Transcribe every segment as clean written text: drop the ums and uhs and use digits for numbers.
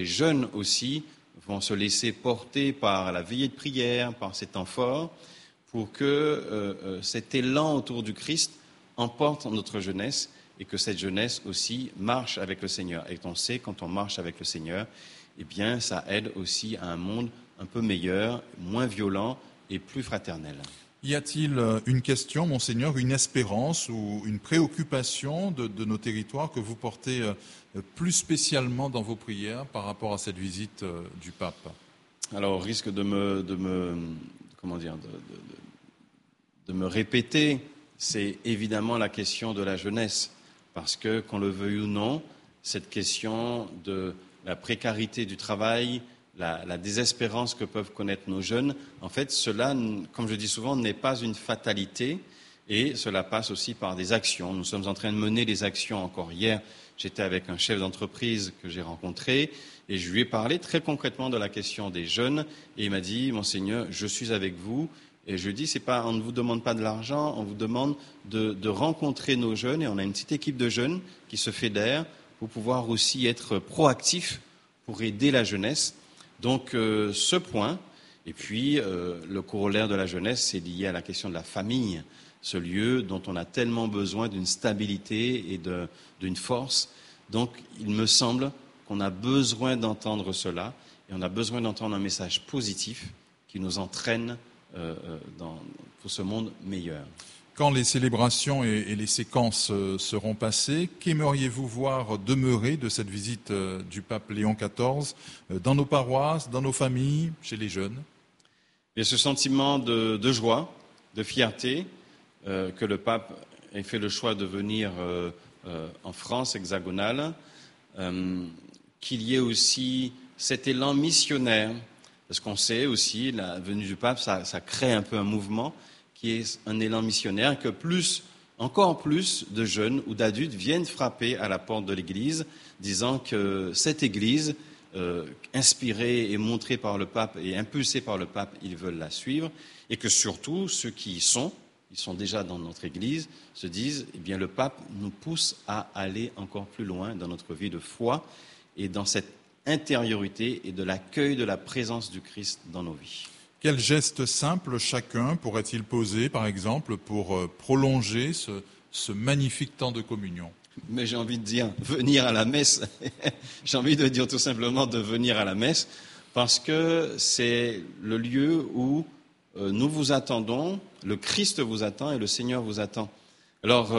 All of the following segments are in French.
Les jeunes aussi vont se laisser porter par la veillée de prière, par ces temps forts, pour que cet élan autour du Christ emporte notre jeunesse et que cette jeunesse aussi marche avec le Seigneur. Et on sait, quand on marche avec le Seigneur, eh bien, ça aide aussi à un monde un peu meilleur, moins violent et plus fraternel. Y a-t-il une question, Monseigneur, une espérance ou une préoccupation de nos territoires que vous portez plus spécialement dans vos prières par rapport à cette visite du pape? Alors, au risque de me répéter, c'est évidemment la question de la jeunesse. Parce que, qu'on le veuille ou non, cette question de la précarité du travail, la désespérance que peuvent connaître nos jeunes, en fait, cela, comme je dis souvent, n'est pas une fatalité et cela passe aussi par des actions. Nous sommes en train de mener des actions. Encore hier, j'étais avec un chef d'entreprise que j'ai rencontré et je lui ai parlé très concrètement de la question des jeunes et il m'a dit « Monseigneur, je suis avec vous ». Et je dis, on ne vous demande pas de l'argent, on vous demande de rencontrer nos jeunes. Et on a une petite équipe de jeunes qui se fédèrent pour pouvoir aussi être proactifs pour aider la jeunesse. Donc ce point, et puis le corollaire de la jeunesse, c'est lié à la question de la famille, ce lieu dont on a tellement besoin d'une stabilité et d'une force. Donc il me semble qu'on a besoin d'entendre cela, et on a besoin d'entendre un message positif qui nous entraîne pour ce monde meilleur. Quand les célébrations et les séquences seront passées, qu'aimeriez-vous voir demeurer de cette visite du pape Léon XIV dans nos paroisses, dans nos familles, chez les jeunes? Et ce sentiment de joie, de fierté, que le pape ait fait le choix de venir en France hexagonale, qu'il y ait aussi cet élan missionnaire. Parce qu'on sait aussi, la venue du pape, ça crée un peu un mouvement qui est un élan missionnaire, que encore plus de jeunes ou d'adultes viennent frapper à la porte de l'Église, disant que cette Église, inspirée et montrée par le pape et impulsée par le pape, ils veulent la suivre, et que surtout ceux qui ils sont déjà dans notre Église, se disent, eh bien le pape nous pousse à aller encore plus loin dans notre vie de foi et dans cette intériorité et de l'accueil de la présence du Christ dans nos vies. Quel geste simple chacun pourrait-il poser, par exemple, pour prolonger ce magnifique temps de communion? Mais j'ai envie de dire venir à la messe. J'ai envie de dire tout simplement de venir à la messe, parce que c'est le lieu où nous vous attendons, le Christ vous attend et le Seigneur vous attend. Alors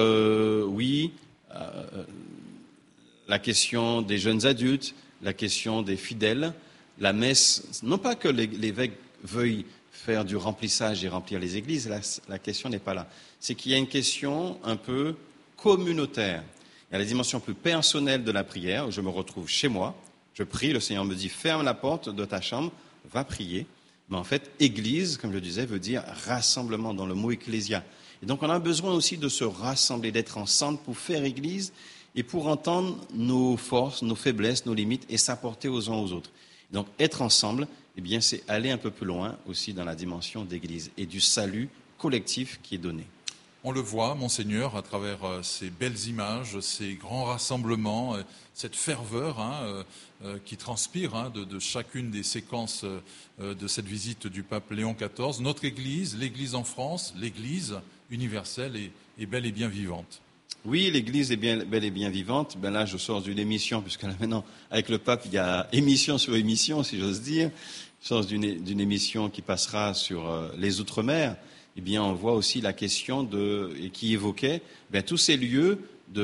la question des jeunes adultes, la question des fidèles, la messe, non pas que l'évêque veuille faire du remplissage et remplir les églises, la question n'est pas là. C'est qu'il y a une question un peu communautaire. Il y a la dimension plus personnelle de la prière, où je me retrouve chez moi, je prie, le Seigneur me dit ferme la porte de ta chambre, va prier. Mais en fait, église, comme je disais, veut dire rassemblement dans le mot ecclésia. Et donc on a besoin aussi de se rassembler, d'être ensemble pour faire église et pour entendre nos forces, nos faiblesses, nos limites et s'apporter aux uns aux autres. Donc être ensemble, eh bien, c'est aller un peu plus loin aussi dans la dimension d'église et du salut collectif qui est donné. On le voit, Monseigneur, à travers ces belles images, ces grands rassemblements, cette ferveur qui transpire de chacune des séquences de cette visite du pape Léon XIV. Notre Église, l'Église en France, l'Église universelle est belle et bien vivante. Oui, l'Église est belle et bien vivante. Ben là, je sors d'une émission, puisque là maintenant, avec le pape, il y a émission sur émission, si j'ose dire. Je sors d'une émission qui passera sur les Outre-mer. Eh bien, on voit aussi la question et qui évoquait tous ces lieux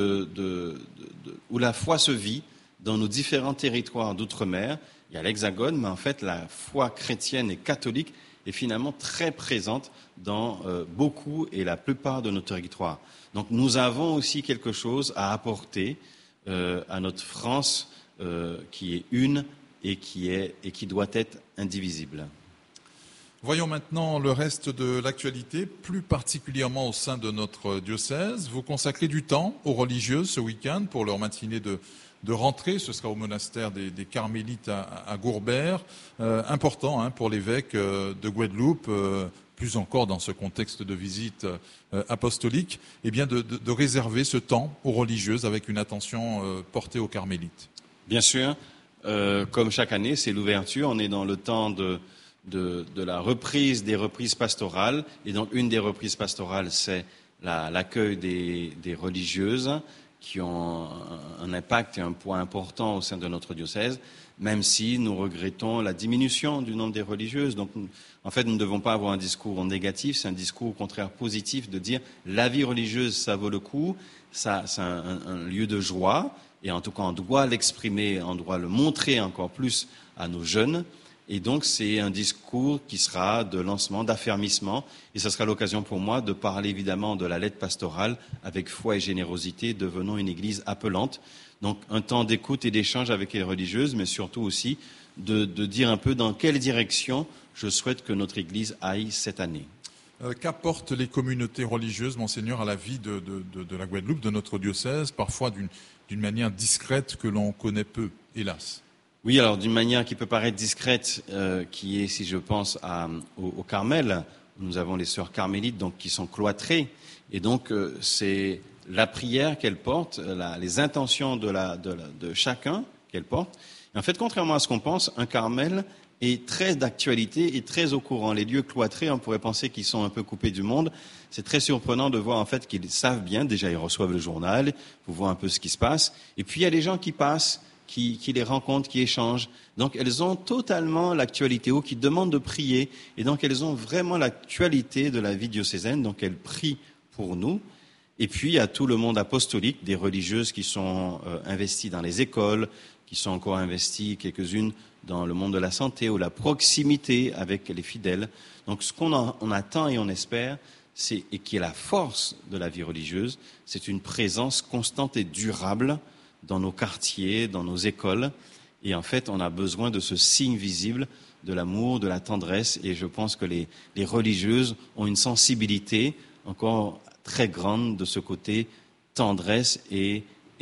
où la foi se vit dans nos différents territoires d'outre-mer. Il y a l'Hexagone, mais en fait, la foi chrétienne et catholique est finalement très présente dans beaucoup et la plupart de nos territoires. Donc, nous avons aussi quelque chose à apporter à notre France qui est une et qui doit être indivisible. Voyons maintenant le reste de l'actualité, plus particulièrement au sein de notre diocèse. Vous consacrez du temps aux religieuses ce week-end pour leur matinée de rentrée. Ce sera au monastère des Carmélites à Gourbert. Important pour l'évêque de Guadeloupe, plus encore dans ce contexte de visite apostolique, eh bien de réserver ce temps aux religieuses avec une attention portée aux Carmélites. Bien sûr. Comme chaque année, c'est l'ouverture. On est dans le temps de la reprise des reprises pastorales. Et donc, une des reprises pastorales, c'est l'accueil des religieuses qui ont un impact et un poids important au sein de notre diocèse, même si nous regrettons la diminution du nombre des religieuses. Donc, en fait, nous ne devons pas avoir un discours négatif, c'est un discours au contraire positif de dire la vie religieuse, ça vaut le coup, ça, c'est un lieu de joie, et en tout cas, on doit l'exprimer, on doit le montrer encore plus à nos jeunes. Et donc, c'est un discours qui sera de lancement, d'affermissement. Et ce sera l'occasion pour moi de parler évidemment de la lettre pastorale avec foi et générosité, devenant une église appelante. Donc, un temps d'écoute et d'échange avec les religieuses, mais surtout aussi de dire un peu dans quelle direction je souhaite que notre église aille cette année. Qu'apportent les communautés religieuses, Monseigneur, à la vie de la Guadeloupe, de notre diocèse, parfois d'une manière discrète que l'on connaît peu, hélas? Oui, alors d'une manière qui peut paraître discrète, qui est, si je pense au Carmel, nous avons les sœurs carmélites donc qui sont cloîtrées, et donc c'est la prière qu'elles portent, les intentions de chacun qu'elles portent. Et en fait, contrairement à ce qu'on pense, un Carmel est très d'actualité et très au courant. Les lieux cloîtrés, on pourrait penser qu'ils sont un peu coupés du monde. C'est très surprenant de voir en fait qu'ils savent bien. Déjà, ils reçoivent le journal, vous voyez un peu ce qui se passe. Et puis il y a des gens qui passent, qui les rencontrent, qui échangent. Donc elles ont totalement l'actualité, ou qui demandent de prier. Et donc elles ont vraiment l'actualité de la vie diocésaine. Donc elles prient pour nous. Et puis il y a tout le monde apostolique, des religieuses qui sont investies dans les écoles, qui sont encore investies, quelques-unes, dans le monde de la santé ou la proximité avec les fidèles. Donc ce qu'on attend et on espère, et qui est la force de la vie religieuse, c'est une présence constante et durable dans nos quartiers, dans nos écoles. Et en fait, on a besoin de ce signe visible de l'amour, de la tendresse. Et je pense que les religieuses ont une sensibilité encore très grande de ce côté tendresse et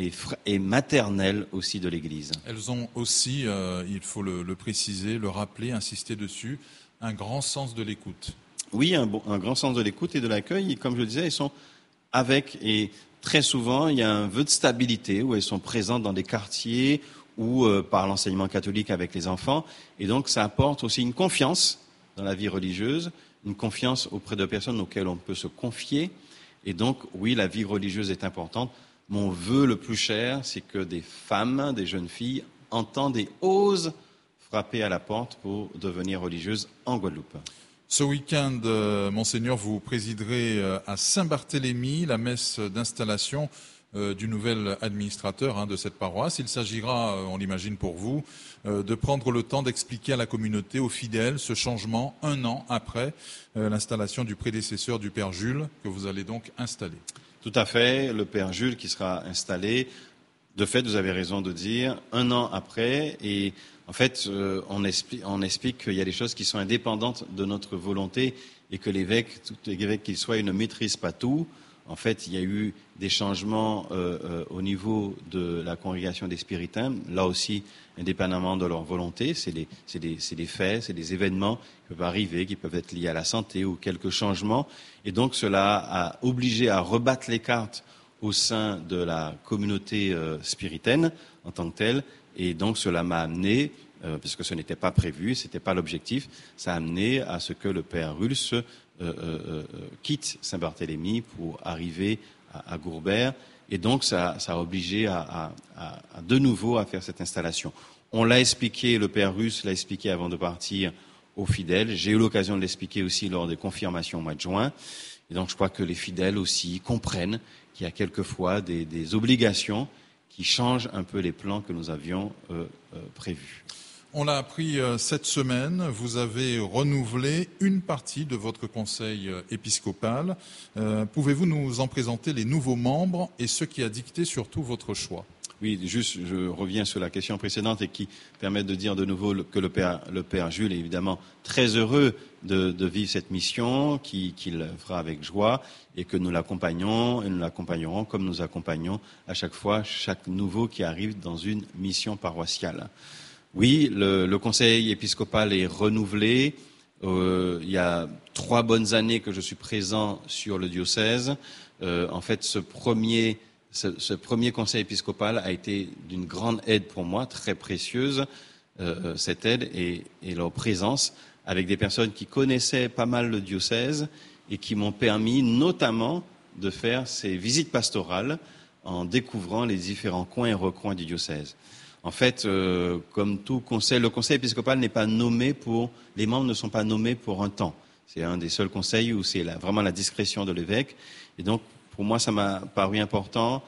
maternelle aussi de l'Église. Elles ont aussi, il faut le préciser, le rappeler, insister dessus, un grand sens de l'écoute. Oui, un grand sens de l'écoute et de l'accueil. Et comme je le disais, elles sont avec, et très souvent, il y a un vœu de stabilité où elles sont présentes dans des quartiers ou par l'enseignement catholique avec les enfants. Et donc, ça apporte aussi une confiance dans la vie religieuse, une confiance auprès de personnes auxquelles on peut se confier. Et donc, oui, la vie religieuse est importante. Mon vœu le plus cher, c'est que des femmes, des jeunes filles, entendent et osent frapper à la porte pour devenir religieuses en Guadeloupe. Ce week-end, Monseigneur, vous présiderez à Saint-Barthélemy la messe d'installation du nouvel administrateur de cette paroisse. Il s'agira, on l'imagine pour vous, de prendre le temps d'expliquer à la communauté, aux fidèles, ce changement 1 an après l'installation du prédécesseur du Père Jules, que vous allez donc installer. Tout à fait, le Père Jules qui sera installé. De fait, vous avez raison de dire, 1 an après, et en fait, on explique qu'il y a des choses qui sont indépendantes de notre volonté et que l'évêque, tout évêque qu'il soit, il ne maîtrise pas tout. En fait, il y a eu des changements au niveau de la congrégation des Spiritains, là aussi, indépendamment de leur volonté. C'est des faits, c'est des événements qui peuvent arriver, qui peuvent être liés à la santé ou quelques changements. Et donc, cela a obligé à rebattre les cartes au sein de la communauté spiritaine en tant que telle. Et donc, cela m'a amené, parce que ce n'était pas prévu, ce n'était pas l'objectif, ça a amené à ce que le Père Rulce quitte Saint-Barthélemy pour arriver à Gourbert. Et donc, ça a obligé à de nouveau à faire cette installation. On l'a expliqué, le Père Rulce l'a expliqué avant de partir aux fidèles. J'ai eu l'occasion de l'expliquer aussi lors des confirmations au mois de juin. Et donc, je crois que les fidèles aussi comprennent qu'il y a quelquefois des obligations qui changent un peu les plans que nous avions prévus. On l'a appris cette semaine, vous avez renouvelé une partie de votre conseil épiscopal. Pouvez-vous nous en présenter les nouveaux membres et ce qui a dicté surtout votre choix ? Oui, juste, je reviens sur la question précédente et qui permet de dire de nouveau que le Père Jules est évidemment très heureux de vivre cette mission, qu'il fera avec joie et que nous l'accompagnons et nous l'accompagnerons comme nous accompagnons à chaque fois chaque nouveau qui arrive dans une mission paroissiale. Oui, le conseil épiscopal est renouvelé. Il y a 3 bonnes années que je suis présent sur le diocèse. En fait, ce premier conseil épiscopal a été d'une grande aide pour moi, très précieuse, cette aide et leur présence avec des personnes qui connaissaient pas mal le diocèse et qui m'ont permis notamment de faire ces visites pastorales en découvrant les différents coins et recoins du diocèse. En fait, comme tout conseil, le conseil épiscopal n'est pas nommé les membres ne sont pas nommés pour un temps. C'est un des seuls conseils où c'est vraiment la discrétion de l'évêque. Et donc, pour moi, ça m'a paru important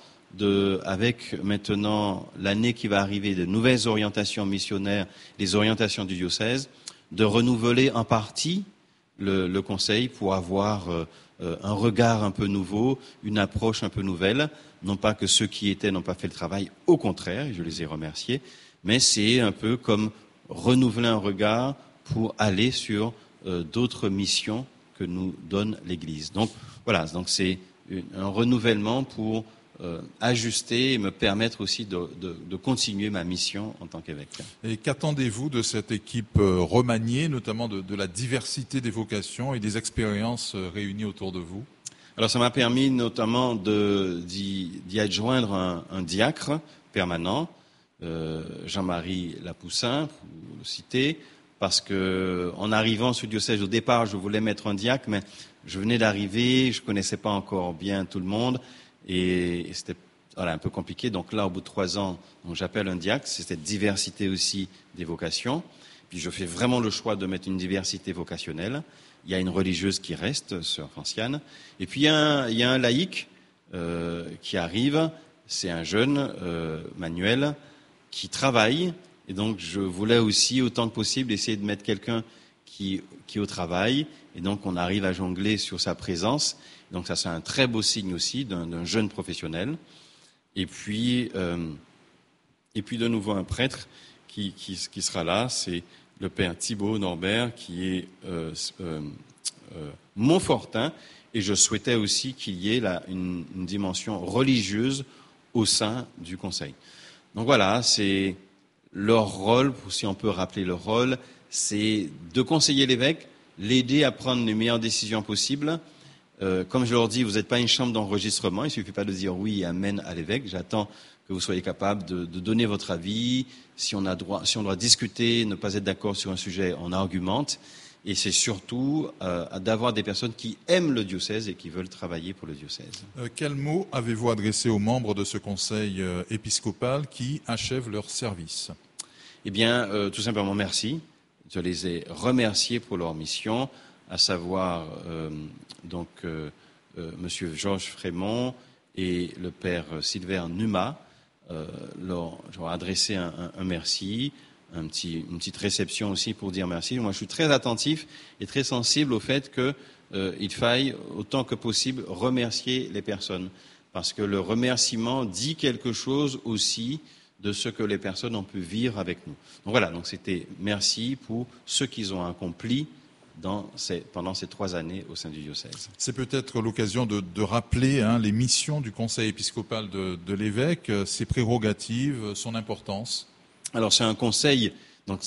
avec maintenant l'année qui va arriver, de nouvelles orientations missionnaires, les orientations du diocèse, de renouveler en partie le conseil pour avoir un regard un peu nouveau, une approche un peu nouvelle. Non pas que ceux qui étaient n'ont pas fait le travail, au contraire, et je les ai remerciés, mais c'est un peu comme renouveler un regard pour aller sur d'autres missions que nous donne l'Église. Donc voilà, donc c'est un renouvellement pour ajuster et me permettre aussi de continuer ma mission en tant qu'évêque. Et qu'attendez-vous de cette équipe remaniée, notamment de la diversité des vocations et des expériences réunies autour de vous ? Alors ça m'a permis notamment d'y adjoindre un diacre permanent, Jean-Marie Lapoussin, pour le citer, parce que en arrivant sur le diocèse, au départ, je voulais mettre un diacre, mais je venais d'arriver, je connaissais pas encore bien tout le monde, et c'était un peu compliqué. Donc là, au bout de 3 ans, j'appelle un diacre, c'est cette diversité aussi des vocations. Puis je fais vraiment le choix de mettre une diversité vocationnelle. Il y a une religieuse qui reste, sœur Franciane. Et puis il y a un laïc qui arrive, c'est un jeune, Manuel, qui travaille. Et donc je voulais aussi, autant que possible, essayer de mettre quelqu'un qui est au travail. Et donc on arrive à jongler sur sa présence. Donc ça, c'est un très beau signe aussi d'un jeune professionnel. Et puis de nouveau un prêtre qui sera là, c'est le père Thibaut Norbert, qui est Montfortin, et je souhaitais aussi qu'il y ait une dimension religieuse au sein du conseil. Donc voilà, c'est leur rôle, si on peut rappeler leur rôle, c'est de conseiller l'évêque, l'aider à prendre les meilleures décisions possibles. Comme je leur dis, vous n'êtes pas une chambre d'enregistrement, il ne suffit pas de dire oui et amen à l'évêque. J'attends que vous soyez capable de donner votre avis. Si on doit discuter, ne pas être d'accord sur un sujet, on argumente. Et c'est surtout d'avoir des personnes qui aiment le diocèse et qui veulent travailler pour le diocèse. Quel mot avez-vous adressé aux membres de ce conseil épiscopal qui achèvent leur service ? Eh bien, tout simplement merci. Je les ai remerciés pour leur mission, à savoir Monsieur Georges Frémont et le père Sylvain Numa. Leur adressé un merci, une petite réception aussi pour dire merci. Moi, je suis très attentif et très sensible au fait qu'il faille, autant que possible, remercier les personnes. Parce que le remerciement dit quelque chose aussi de ce que les personnes ont pu vivre avec nous. Donc voilà, donc c'était merci pour ce qu'ils ont accompli pendant ces 3 années au sein du diocèse. C'est peut-être l'occasion de rappeler les missions du conseil épiscopal de l'évêque, ses prérogatives, son importance. Alors c'est un conseil, donc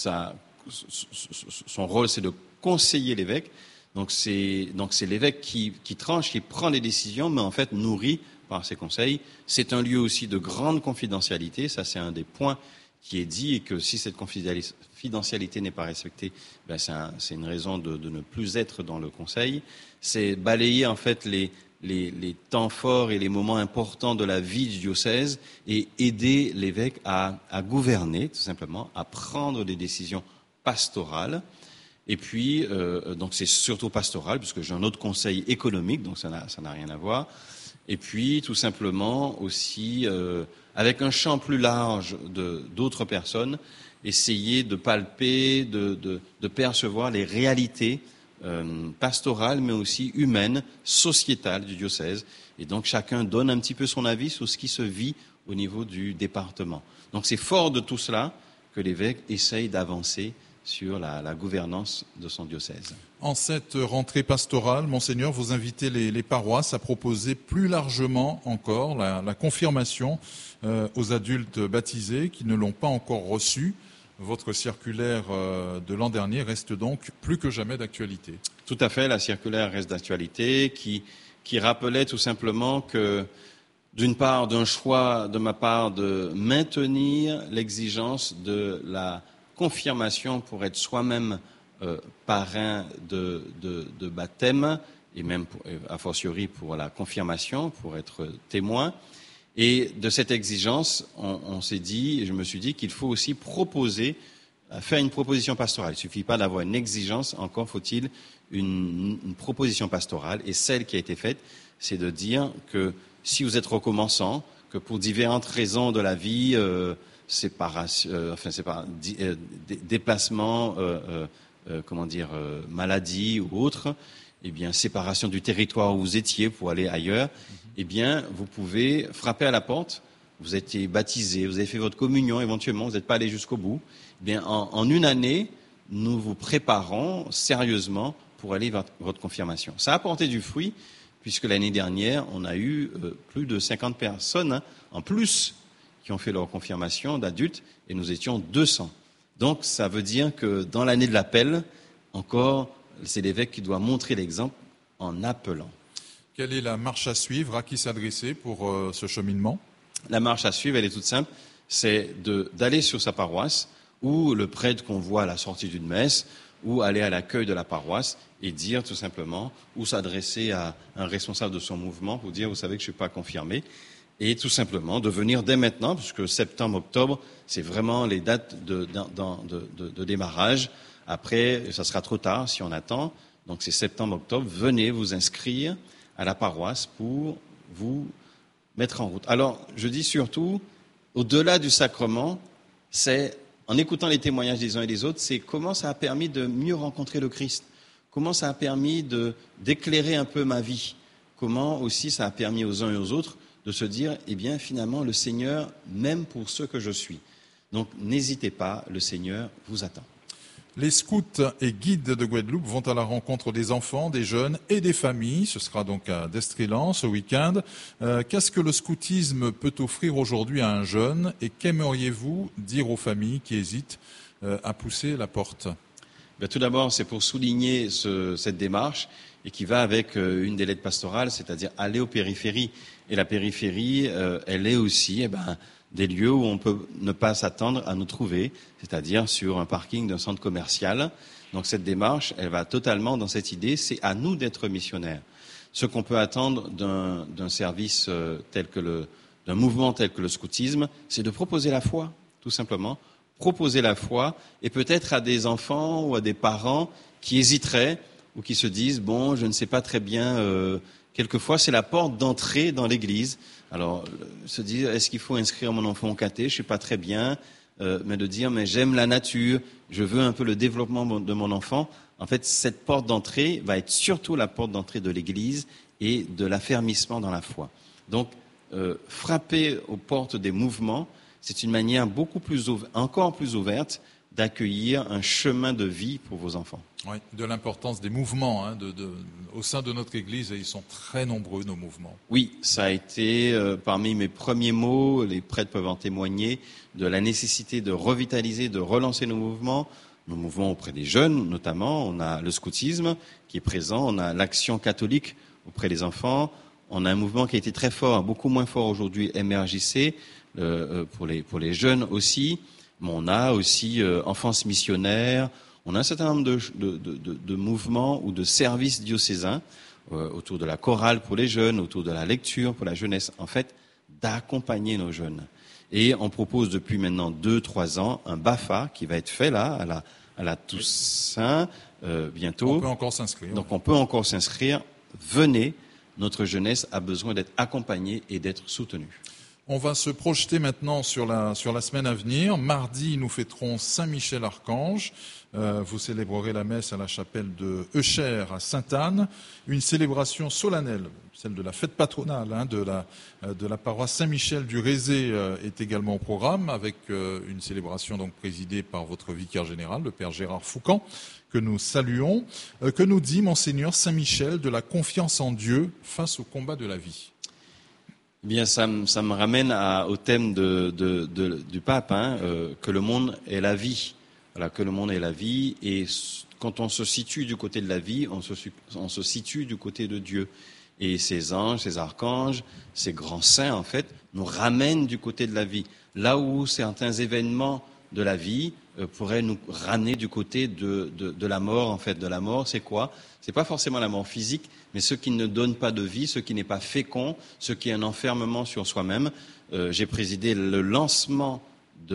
son rôle c'est de conseiller l'évêque. Donc c'est l'évêque qui tranche, qui prend les décisions, mais en fait nourri par ses conseils. C'est un lieu aussi de grande confidentialité, ça c'est un des points qui est dit, et que si cette confidentialité n'est pas respectée, c'est une raison de ne plus être dans le conseil. C'est balayer en fait les temps forts et les moments importants de la vie du diocèse et aider l'évêque à gouverner, tout simplement, à prendre des décisions pastorales. Et puis, donc c'est surtout pastoral, puisque j'ai un autre conseil économique, donc ça n'a rien à voir. Et puis, tout simplement, aussi, avec un champ plus large d'autres personnes, essayer de palper, de percevoir les réalités pastorales, mais aussi humaines, sociétales du diocèse. Et donc, chacun donne un petit peu son avis sur ce qui se vit au niveau du département. Donc, c'est fort de tout cela que l'évêque essaye d'avancer sur la gouvernance de son diocèse. En cette rentrée pastorale, Monseigneur, vous invitez les paroisses à proposer plus largement encore la confirmation aux adultes baptisés qui ne l'ont pas encore reçue. Votre circulaire de l'an dernier reste donc plus que jamais d'actualité. Tout à fait, la circulaire reste d'actualité qui rappelait tout simplement que d'une part, d'un choix de ma part de maintenir l'exigence de la confirmation pour être soi-même parrain de baptême, et même a fortiori pour la confirmation, pour être témoin. Et de cette exigence, on s'est dit, je me suis dit qu'il faut aussi faire une proposition pastorale. Il ne suffit pas d'avoir une exigence, encore faut-il une proposition pastorale. Et celle qui a été faite, c'est de dire que si vous êtes recommençant, que pour différentes raisons de la vie, déplacement, maladie ou autre, eh bien, séparation du territoire où vous étiez pour aller ailleurs, eh bien, vous pouvez frapper à la porte. Vous êtes baptisé, vous avez fait votre communion, éventuellement, vous n'êtes pas allé jusqu'au bout. Eh bien, en une année, nous vous préparons sérieusement pour aller vers votre confirmation. Ça a porté du fruit, puisque l'année dernière, on a eu plus de 50 personnes en plus qui ont fait leur confirmation d'adultes, et nous étions 200. Donc, ça veut dire que dans l'année de l'appel, encore, c'est l'évêque qui doit montrer l'exemple en appelant. Quelle est la marche à suivre? À qui s'adresser pour ce cheminement? La marche à suivre, elle est toute simple. C'est d'aller sur sa paroisse, ou le prêtre qu'on voit à la sortie d'une messe, ou aller à l'accueil de la paroisse et dire tout simplement, ou s'adresser à un responsable de son mouvement pour dire, vous savez que je ne suis pas confirmé, et tout simplement de venir dès maintenant, puisque septembre, octobre, c'est vraiment les dates de démarrage. Après, ça sera trop tard si on attend. Donc c'est septembre, octobre. Venez vous inscrire à la paroisse pour vous mettre en route. Alors, je dis surtout, au-delà du sacrement, c'est, en écoutant les témoignages des uns et des autres, c'est comment ça a permis de mieux rencontrer le Christ, comment ça a permis d'éclairer un peu ma vie, comment aussi ça a permis aux uns et aux autres de se dire, eh bien, finalement, le Seigneur m'aime pour ce que je suis. Donc, n'hésitez pas, le Seigneur vous attend. Les scouts et guides de Guadeloupe vont à la rencontre des enfants, des jeunes et des familles. Ce sera donc à d'Estrélan ce week-end. Qu'est-ce que le scoutisme peut offrir aujourd'hui à un jeune et qu'aimeriez-vous dire aux familles qui hésitent à pousser la porte? Tout d'abord, c'est pour souligner cette démarche et qui va avec une des lettres pastorales, c'est-à-dire aller aux périphéries. Et la périphérie, elle est aussi des lieux où on peut ne pas s'attendre à nous trouver, c'est-à-dire sur un parking d'un centre commercial. Donc cette démarche, elle va totalement dans cette idée, c'est à nous d'être missionnaires. Ce qu'on peut attendre d'un service d'un mouvement tel que le scoutisme, c'est de proposer la foi, tout simplement. Proposer la foi, et peut-être à des enfants ou à des parents qui hésiteraient ou qui se disent, bon, je ne sais pas très bien, quelquefois c'est la porte d'entrée dans l'église. Alors, se dire, est-ce qu'il faut inscrire mon enfant au caté? Je ne sais pas très bien, mais de dire, mais j'aime la nature, je veux un peu le développement de mon enfant. En fait, cette porte d'entrée va être surtout la porte d'entrée de l'église et de l'affermissement dans la foi. Donc, frapper aux portes des mouvements, c'est une manière encore plus ouverte d'accueillir un chemin de vie pour vos enfants. Oui, de l'importance des mouvements au sein de notre Église, et ils sont très nombreux, nos mouvements. Oui, ça a été parmi mes premiers mots, les prêtres peuvent en témoigner, de la nécessité de revitaliser, de relancer nos mouvements auprès des jeunes notamment. On a le scoutisme qui est présent, on a l'action catholique auprès des enfants, on a un mouvement qui a été très fort, beaucoup moins fort aujourd'hui, MRJC, pour les jeunes aussi. Mais on a aussi enfance missionnaire. On a un certain nombre de mouvements ou de services diocésains autour de la chorale pour les jeunes, autour de la lecture pour la jeunesse, en fait, d'accompagner nos jeunes. Et on propose depuis maintenant 2-3 ans un BAFA qui va être fait là, à la Toussaint, bientôt. On peut encore s'inscrire. Donc on peut encore s'inscrire. Venez, notre jeunesse a besoin d'être accompagnée et d'être soutenue. On va se projeter maintenant sur la semaine à venir. Mardi, nous fêterons Saint-Michel-Archange. Vous célébrerez la messe à la chapelle de Eucher à Sainte-Anne. Une célébration solennelle, celle de la fête patronale de la paroisse Saint-Michel du Rézé est également au programme, avec une célébration donc présidée par votre vicaire général, le père Gérard Foucan, que nous saluons. Que nous dit Monseigneur Saint-Michel de la confiance en Dieu face au combat de la vie? Bien, ça me ramène au thème du pape, que le monde est la vie. Voilà, que le monde est la vie, et quand on se situe du côté de la vie, on se situe du côté de Dieu. Et ces anges, ces archanges, ces grands saints, en fait, nous ramènent du côté de la vie. Là où certains événements de la vie pourraient nous ramener du côté de la mort, en fait. De la mort, c'est quoi? C'est pas forcément la mort physique, mais ce qui ne donne pas de vie, ce qui n'est pas fécond, ce qui est un enfermement sur soi-même. J'ai présidé le lancement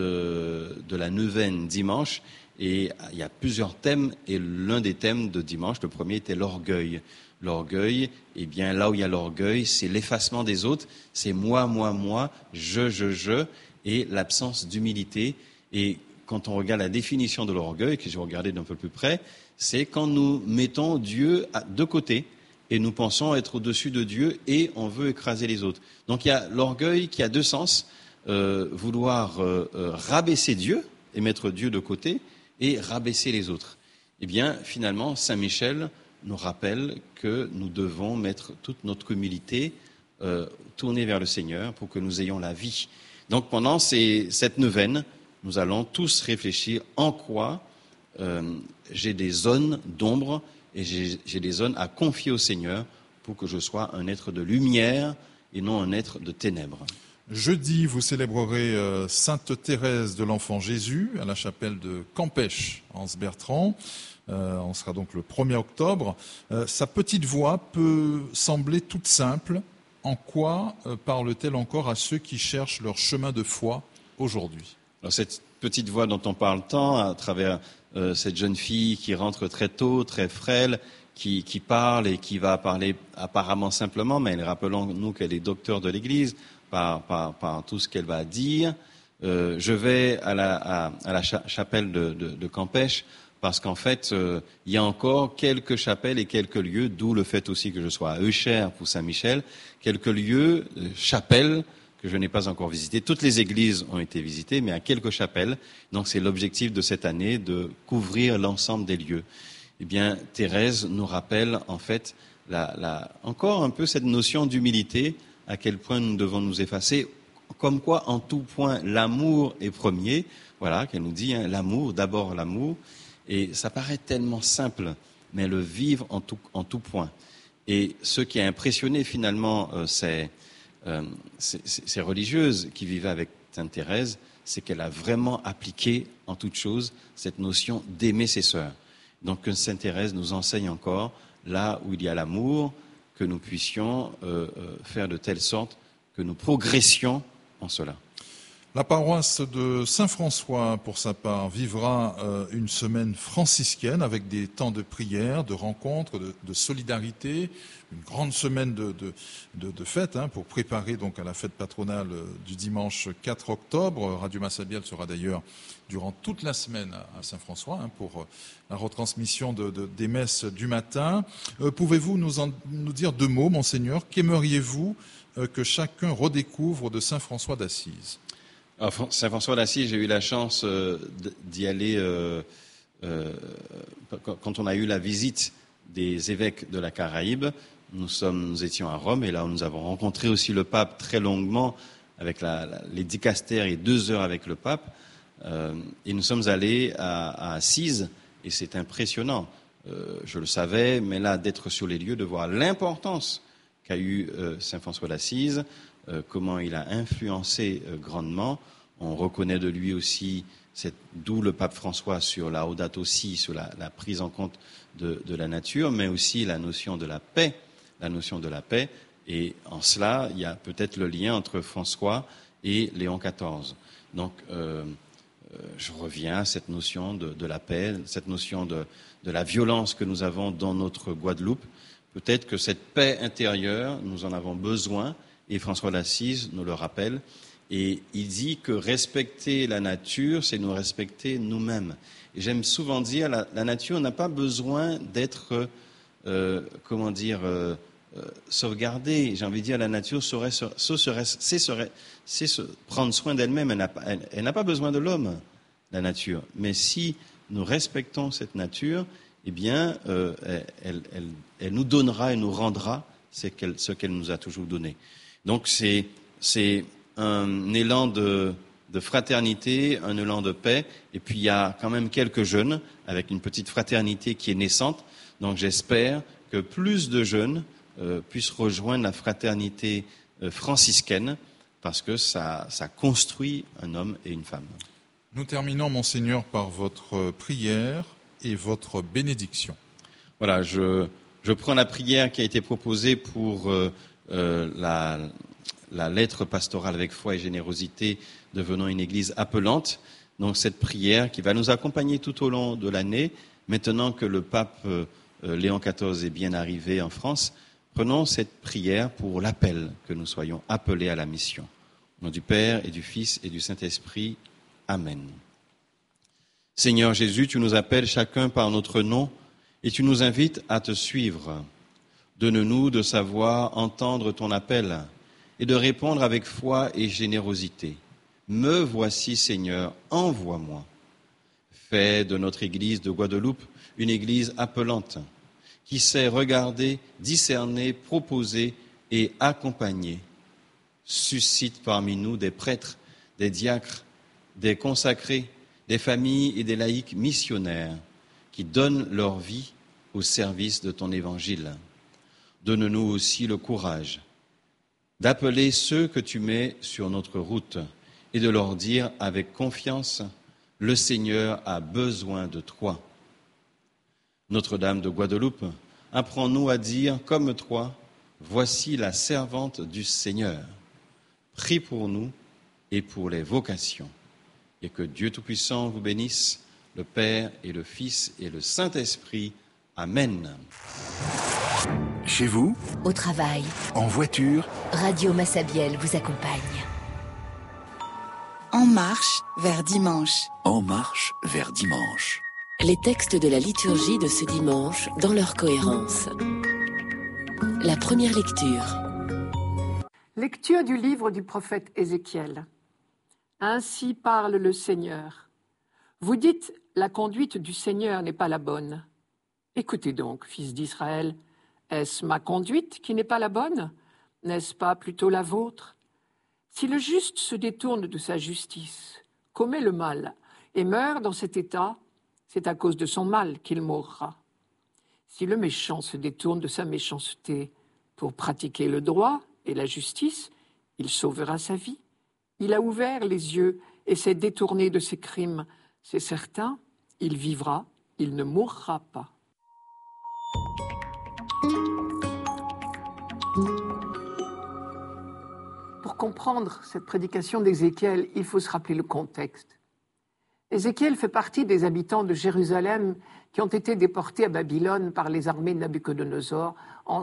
de la neuvaine dimanche, et il y a plusieurs thèmes, et l'un des thèmes de dimanche, le premier était l'orgueil. L'orgueil, eh bien, là où il y a l'orgueil, c'est l'effacement des autres, c'est moi, je, et l'absence d'humilité. Et quand on regarde la définition de l'orgueil, que j'ai regardé d'un peu plus près, c'est quand nous mettons Dieu de côté et nous pensons être au-dessus de Dieu et on veut écraser les autres. Donc il y a l'orgueil qui a deux sens, vouloir rabaisser Dieu et mettre Dieu de côté et rabaisser les autres. Eh bien, finalement, Saint Michel nous rappelle que nous devons mettre toute notre humilité tournée vers le Seigneur pour que nous ayons la vie. Donc pendant cette neuvaine, nous allons tous réfléchir en quoi j'ai des zones d'ombre et j'ai des zones à confier au Seigneur pour que je sois un être de lumière et non un être de ténèbres. Jeudi, vous célébrerez Sainte Thérèse de l'Enfant Jésus à la chapelle de Campêche, Anse-Bertrand. On sera donc le 1er octobre. Sa petite voix peut sembler toute simple. En quoi parle-t-elle encore à ceux qui cherchent leur chemin de foi aujourd'hui? Alors cette petite voix dont on parle tant, à travers cette jeune fille qui rentre très tôt, très frêle, qui parle et qui va parler apparemment simplement, mais rappelons-nous qu'elle est docteur de l'Église par tout ce qu'elle va dire. Je vais à la chapelle de Campêche parce qu'en fait, il y a encore quelques chapelles et quelques lieux, d'où le fait aussi que je sois à Eucher pour Saint-Michel, quelques lieux, chapelles, que je n'ai pas encore visitées. Toutes les églises ont été visitées, mais à quelques chapelles. Donc c'est l'objectif de cette année, de couvrir l'ensemble des lieux. Eh bien, Thérèse nous rappelle en fait encore un peu cette notion d'humilité, à quel point nous devons nous effacer, comme quoi en tout point l'amour est premier. Voilà, qu'elle nous dit, l'amour, d'abord l'amour. Et ça paraît tellement simple, mais le vivre en tout point. Et ce qui a impressionné finalement ces religieuses qui vivaient avec Sainte Thérèse, c'est qu'elle a vraiment appliqué en toute chose cette notion d'aimer ses sœurs. Donc que Sainte Thérèse nous enseigne encore, là où il y a l'amour, que nous puissions faire de telle sorte que nous progressions en cela. La paroisse de Saint-François, pour sa part, vivra une semaine franciscaine avec des temps de prière, de rencontres, de solidarité, une grande semaine de fête pour préparer donc à la fête patronale du dimanche 4 octobre. Radio Massabielle sera d'ailleurs durant toute la semaine à Saint-François pour la retransmission des messes du matin. Pouvez-vous nous dire deux mots, Monseigneur? Qu'aimeriez-vous que chacun redécouvre de Saint-François d'Assise? Alors, Saint-François d'Assise, j'ai eu la chance d'y aller quand on a eu la visite des évêques de la Caraïbe. Nous étions à Rome et là nous avons rencontré aussi le pape très longuement avec les dicastères et 2 heures avec le pape. Et nous sommes allés à Assise et c'est impressionnant. Je le savais, mais là d'être sur les lieux, de voir l'importance qu'a eu Saint-François d'Assise, comment il a influencé grandement. On reconnaît de lui aussi, d'où le pape François sur la Laudato Si, sur la prise en compte de la nature, mais aussi la notion de la paix. Et en cela, il y a peut-être le lien entre François et Léon XIV. Donc, je reviens à cette notion de la paix, cette notion de la violence que nous avons dans notre Guadeloupe. Peut-être que cette paix intérieure, nous en avons besoin. Et François d'Assise nous le rappelle. Et il dit que respecter la nature, c'est nous respecter nous-mêmes. Et j'aime souvent dire, la nature n'a pas besoin d'être, sauvegardée. J'ai envie de dire, la nature sait prendre soin d'elle-même. Elle n'a pas besoin de l'homme, la nature. Mais si nous respectons cette nature, eh bien, elle nous donnera et nous rendra ce qu'elle nous a toujours donné. Donc c'est un élan de fraternité, un élan de paix, et puis il y a quand même quelques jeunes avec une petite fraternité qui est naissante. Donc j'espère que plus de jeunes puisse rejoindre la fraternité franciscaine, parce que ça construit un homme et une femme. Nous terminons, Monseigneur, par votre prière et votre bénédiction. Voilà, je prends la prière qui a été proposée pour la lettre pastorale avec foi et générosité, devenant une église appelante. Donc cette prière qui va nous accompagner tout au long de l'année, maintenant que le pape Léon XIV est bien arrivé en France, prenons cette prière pour l'appel, que nous soyons appelés à la mission. Au nom du Père et du Fils et du Saint-Esprit. Amen. Seigneur Jésus, tu nous appelles chacun par notre nom et tu nous invites à te suivre. Donne-nous de savoir entendre ton appel et de répondre avec foi et générosité. Me voici, Seigneur, envoie-moi. Fais de notre Église de Guadeloupe une Église appelante, qui sait regarder, discerner, proposer et accompagner. Suscite parmi nous des prêtres, des diacres, des consacrés, des familles et des laïcs missionnaires qui donnent leur vie au service de ton évangile. Donne-nous aussi le courage d'appeler ceux que tu mets sur notre route et de leur dire avec confiance, le Seigneur a besoin de toi. Notre-Dame de Guadeloupe, apprends-nous à dire comme toi, voici la servante du Seigneur. Prie pour nous et pour les vocations. Et que Dieu Tout-Puissant vous bénisse, le Père et le Fils et le Saint-Esprit. Amen. Chez vous, au travail, en voiture, Radio Massabielle vous accompagne. En marche vers dimanche. En marche vers dimanche. Les textes de la liturgie de ce dimanche dans leur cohérence. La première lecture. Lecture du livre du prophète Ézéchiel. Ainsi parle le Seigneur. Vous dites, la conduite du Seigneur n'est pas la bonne. Écoutez donc, fils d'Israël, est-ce ma conduite qui n'est pas la bonne? N'est-ce pas plutôt la vôtre? Si le juste se détourne de sa justice, commet le mal et meurt dans cet état, c'est à cause de son mal qu'il mourra. Si le méchant se détourne de sa méchanceté pour pratiquer le droit et la justice, il sauvera sa vie. Il a ouvert les yeux et s'est détourné de ses crimes. C'est certain, il vivra, il ne mourra pas. Pour comprendre cette prédication d'Ézéchiel, il faut se rappeler le contexte. Ézéchiel fait partie des habitants de Jérusalem qui ont été déportés à Babylone par les armées de Nabuchodonosor en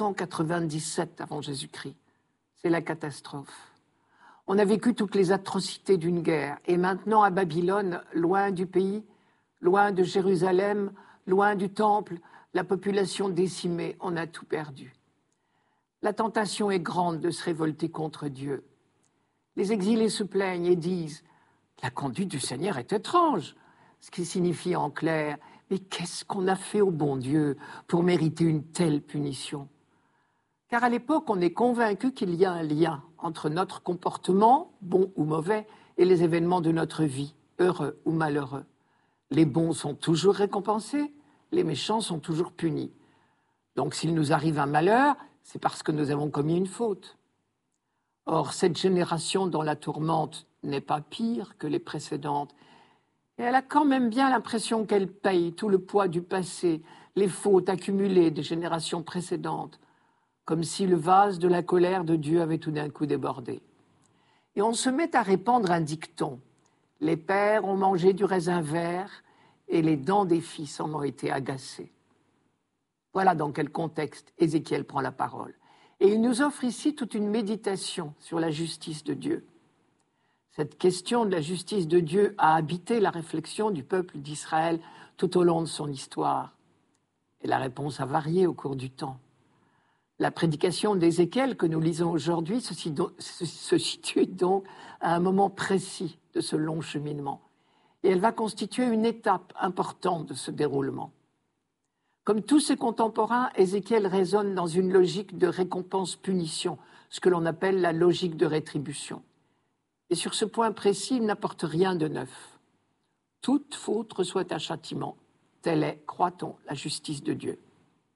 597 avant Jésus-Christ. C'est la catastrophe. On a vécu toutes les atrocités d'une guerre et maintenant à Babylone, loin du pays, loin de Jérusalem, loin du temple, la population décimée, on a tout perdu. La tentation est grande de se révolter contre Dieu. Les exilés se plaignent et disent « La conduite du Seigneur est étrange », ce qui signifie en clair « Mais qu'est-ce qu'on a fait au bon Dieu pour mériter une telle punition ?» Car à l'époque, on est convaincu qu'il y a un lien entre notre comportement, bon ou mauvais, et les événements de notre vie, heureux ou malheureux. Les bons sont toujours récompensés, les méchants sont toujours punis. Donc s'il nous arrive un malheur, c'est parce que nous avons commis une faute. Or, cette génération dont la tourmente n'est pas pire que les précédentes, et elle a quand même bien l'impression qu'elle paye tout le poids du passé, les fautes accumulées des générations précédentes, comme si le vase de la colère de Dieu avait tout d'un coup débordé. Et on se met à répandre un dicton. Les pères ont mangé du raisin vert et les dents des fils en ont été agacées. Voilà dans quel contexte Ézéchiel prend la parole. Et il nous offre ici toute une méditation sur la justice de Dieu. Cette question de la justice de Dieu a habité la réflexion du peuple d'Israël tout au long de son histoire. Et la réponse a varié au cours du temps. La prédication d'Ézéchiel que nous lisons aujourd'hui se situe donc à un moment précis de ce long cheminement. Et elle va constituer une étape importante de ce déroulement. Comme tous ses contemporains, Ézéchiel raisonne dans une logique de récompense-punition, ce que l'on appelle la logique de rétribution. Et sur ce point précis, il n'apporte rien de neuf. Toute faute reçoit un châtiment. Telle est, croit-on, la justice de Dieu.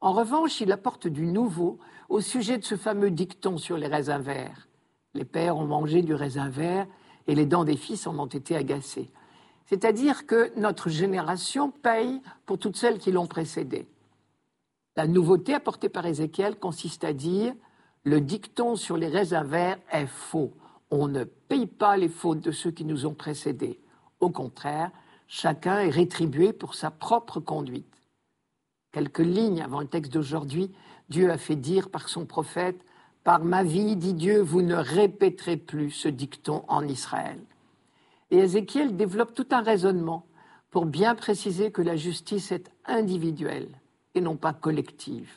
En revanche, il apporte du nouveau au sujet de ce fameux dicton sur les raisins verts. Les pères ont mangé du raisin vert et les dents des fils en ont été agacées. C'est-à-dire que notre génération paye pour toutes celles qui l'ont précédée. La nouveauté apportée par Ézéchiel consiste à dire « le dicton sur les raisins verts est faux. On ne paye pas les fautes de ceux qui nous ont précédés. Au contraire, chacun est rétribué pour sa propre conduite. » Quelques lignes avant le texte d'aujourd'hui, Dieu a fait dire par son prophète « Par ma vie, dit Dieu, vous ne répéterez plus ce dicton en Israël. » Et Ézéchiel développe tout un raisonnement pour bien préciser que la justice est individuelle et non pas collective.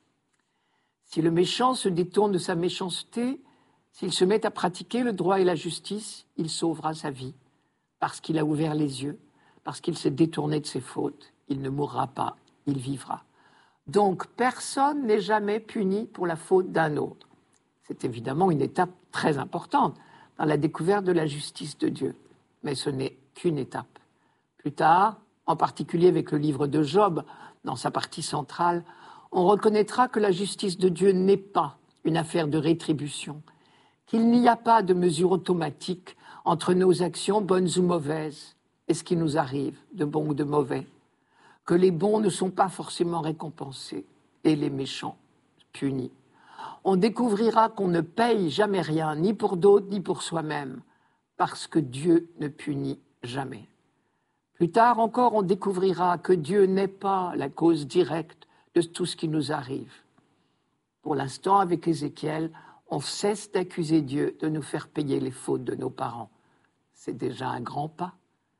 Si le méchant se détourne de sa méchanceté, s'il se met à pratiquer le droit et la justice, il sauvera sa vie, parce qu'il a ouvert les yeux, parce qu'il s'est détourné de ses fautes. Il ne mourra pas, il vivra. Donc, personne n'est jamais puni pour la faute d'un autre. C'est évidemment une étape très importante dans la découverte de la justice de Dieu. Mais ce n'est qu'une étape. Plus tard, en particulier avec le livre de Job, dans sa partie centrale, on reconnaîtra que la justice de Dieu n'est pas une affaire de rétribution, qu'il n'y a pas de mesure automatique entre nos actions bonnes ou mauvaises et ce qui nous arrive, de bon ou de mauvais, que les bons ne sont pas forcément récompensés et les méchants punis. On découvrira qu'on ne paye jamais rien, ni pour d'autres, ni pour soi-même, parce que Dieu ne punit jamais. Plus tard encore, on découvrira que Dieu n'est pas la cause directe de tout ce qui nous arrive. Pour l'instant, avec Ézéchiel, on cesse d'accuser Dieu de nous faire payer les fautes de nos parents. C'est déjà un grand pas.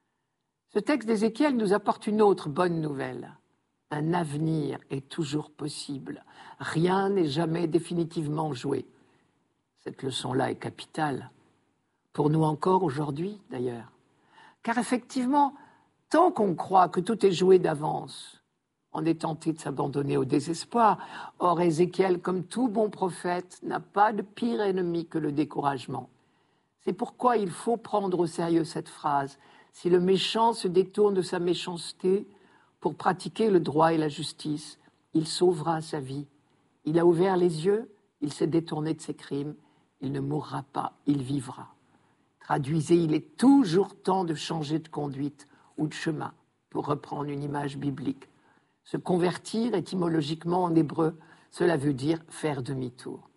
Ce texte d'Ézéchiel nous apporte une autre bonne nouvelle. Un avenir est toujours possible. Rien n'est jamais définitivement joué. Cette leçon-là est capitale. Pour nous encore aujourd'hui, d'ailleurs. Car effectivement, tant qu'on croit que tout est joué d'avance, on est tenté de s'abandonner au désespoir. Or, Ézéchiel, comme tout bon prophète, n'a pas de pire ennemi que le découragement. C'est pourquoi il faut prendre au sérieux cette phrase. Si le méchant se détourne de sa méchanceté pour pratiquer le droit et la justice, il sauvera sa vie. Il a ouvert les yeux, il s'est détourné de ses crimes, il ne mourra pas, il vivra. Traduisez, il est toujours temps de changer de conduite ou de chemin, pour reprendre une image biblique. Se convertir, étymologiquement en hébreu, cela veut dire faire demi-tour.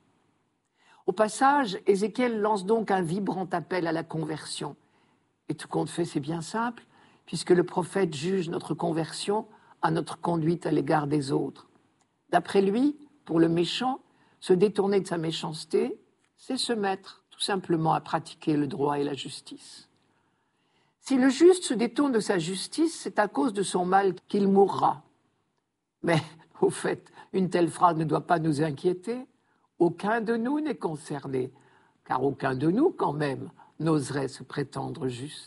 Au passage, Ézéchiel lance donc un vibrant appel à la conversion. Et tout compte fait, c'est bien simple, puisque le prophète juge notre conversion à notre conduite à l'égard des autres. D'après lui, pour le méchant, se détourner de sa méchanceté, c'est se mettre tout simplement à pratiquer le droit et la justice. Si le juste se détourne de sa justice, c'est à cause de son mal qu'il mourra. Mais, au fait, une telle phrase ne doit pas nous inquiéter. Aucun de nous n'est concerné, car aucun de nous, quand même, n'oserait se prétendre juste.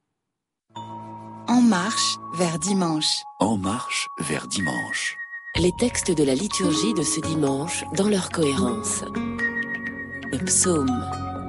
En marche vers dimanche. En marche vers dimanche. Les textes de la liturgie de ce dimanche dans leur cohérence. Le psaume.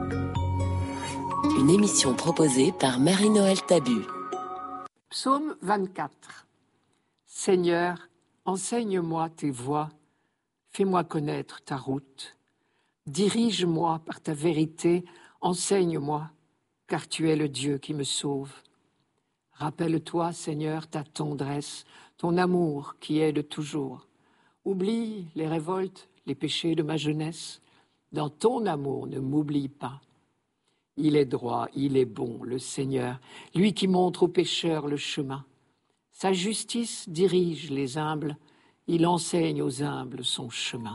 Une émission proposée par Marie-Noël Tabu. Psaume 24. Seigneur, enseigne-moi tes voies, fais-moi connaître ta route. Dirige-moi par ta vérité, enseigne-moi, car tu es le Dieu qui me sauve. Rappelle-toi, Seigneur, ta tendresse, ton amour qui est de toujours. Oublie les révoltes, les péchés de ma jeunesse. Dans ton amour, ne m'oublie pas. Il est droit, il est bon, le Seigneur, lui qui montre aux pécheurs le chemin. Sa justice dirige les humbles, il enseigne aux humbles son chemin.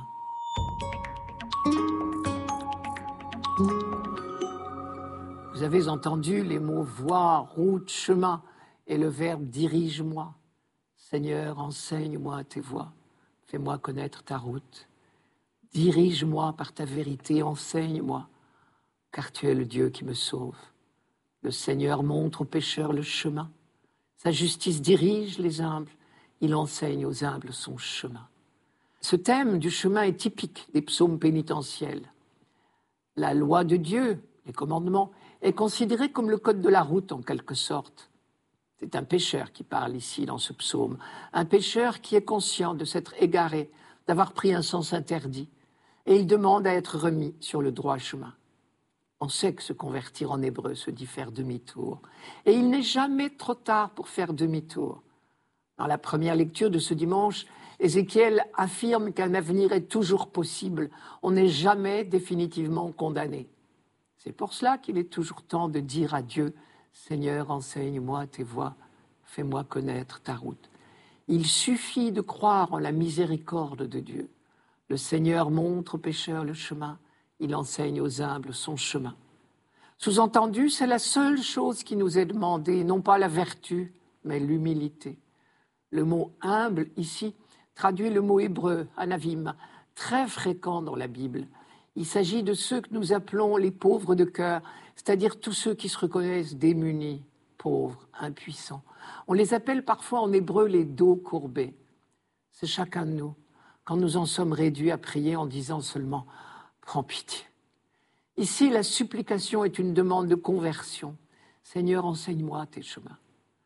Vous avez entendu les mots voie, route, chemin et le verbe dirige-moi. Seigneur, enseigne-moi tes voies, fais-moi connaître ta route. Dirige-moi par ta vérité, enseigne-moi, car tu es le Dieu qui me sauve. Le Seigneur montre aux pécheurs le chemin. Sa justice dirige les humbles, il enseigne aux humbles son chemin. Ce thème du chemin est typique des psaumes pénitentiels. La loi de Dieu, les commandements, est considérée comme le code de la route en quelque sorte. C'est un pécheur qui parle ici dans ce psaume, un pécheur qui est conscient de s'être égaré d'avoir pris un sens interdit, et il demande à être remis sur le droit chemin. On sait que se convertir en hébreu se dit faire demi-tour, et il n'est jamais trop tard pour faire demi-tour. Dans la première lecture de ce dimanche, Ézéchiel affirme qu'un avenir est toujours possible, on n'est jamais définitivement condamné. C'est pour cela qu'il est toujours temps de dire à Dieu « Seigneur, enseigne-moi tes voies, fais-moi connaître ta route ». Il suffit de croire en la miséricorde de Dieu. Le Seigneur montre aux pécheurs le chemin, il enseigne aux humbles son chemin. Sous-entendu, c'est la seule chose qui nous est demandée, non pas la vertu, mais l'humilité. Le mot « humble » ici traduit le mot hébreu « anavim », très fréquent dans la Bible. Il s'agit de ceux que nous appelons les pauvres de cœur, c'est-à-dire tous ceux qui se reconnaissent démunis, pauvres, impuissants. On les appelle parfois en hébreu les dos courbés. C'est chacun de nous, quand nous en sommes réduits à prier en disant seulement « prends pitié ». Ici, la supplication est une demande de conversion. Seigneur, enseigne-moi tes chemins.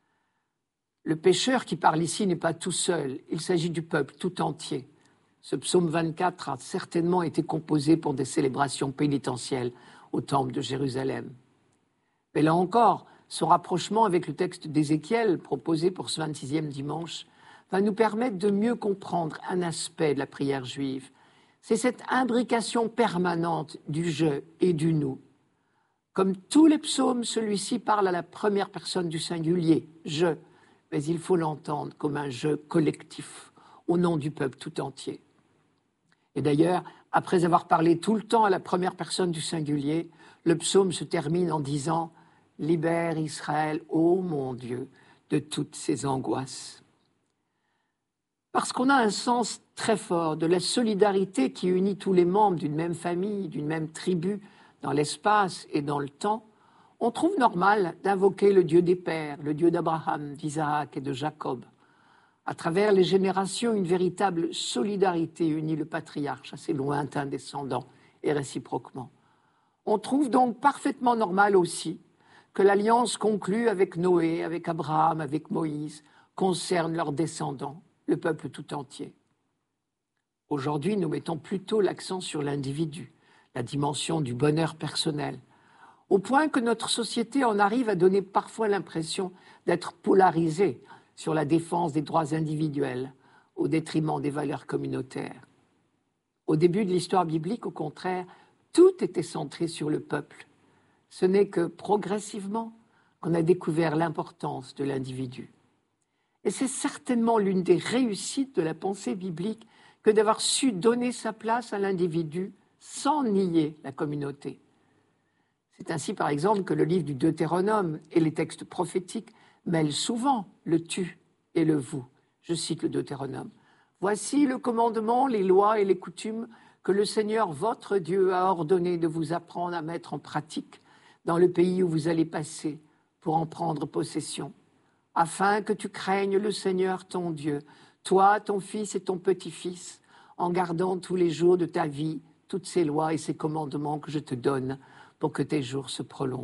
Le pécheur qui parle ici n'est pas tout seul, il s'agit du peuple tout entier. Ce psaume 24 a certainement été composé pour des célébrations pénitentielles au temple de Jérusalem. Mais là encore, son rapprochement avec le texte d'Ézéchiel proposé pour ce 26e dimanche va nous permettre de mieux comprendre un aspect de la prière juive. C'est cette imbrication permanente du « je » et du « nous ». Comme tous les psaumes, celui-ci parle à la première personne du singulier, « je », mais il faut l'entendre comme un « je » collectif, au nom du peuple tout entier. Et d'ailleurs, après avoir parlé tout le temps à la première personne du singulier, le psaume se termine en disant « Libère Israël, ô mon Dieu, de toutes ses angoisses ». Parce qu'on a un sens très fort de la solidarité qui unit tous les membres d'une même famille, d'une même tribu, dans l'espace et dans le temps, on trouve normal d'invoquer le Dieu des pères, le Dieu d'Abraham, d'Isaac et de Jacob. À travers les générations, une véritable solidarité unit le patriarche à ses lointains descendants et réciproquement. On trouve donc parfaitement normal aussi que l'alliance conclue avec Noé, avec Abraham, avec Moïse, concerne leurs descendants, le peuple tout entier. Aujourd'hui, nous mettons plutôt l'accent sur l'individu, la dimension du bonheur personnel, au point que notre société en arrive à donner parfois l'impression d'être polarisée sur la défense des droits individuels au détriment des valeurs communautaires. Au début de l'histoire biblique, au contraire, tout était centré sur le peuple. Ce n'est que progressivement qu'on a découvert l'importance de l'individu. Et c'est certainement l'une des réussites de la pensée biblique que d'avoir su donner sa place à l'individu sans nier la communauté. C'est ainsi, par exemple, que le livre du Deutéronome et les textes prophétiques mêlent souvent le « tu » et le « vous ». Je cite le Deutéronome. « Voici le commandement, les lois et les coutumes que le Seigneur, votre Dieu, a ordonné de vous apprendre à mettre en pratique dans le pays où vous allez passer pour en prendre possession, afin que tu craignes le Seigneur ton Dieu, toi, ton fils et ton petit-fils, en gardant tous les jours de ta vie toutes ces lois et ces commandements que je te donne pour que tes jours se prolongent. »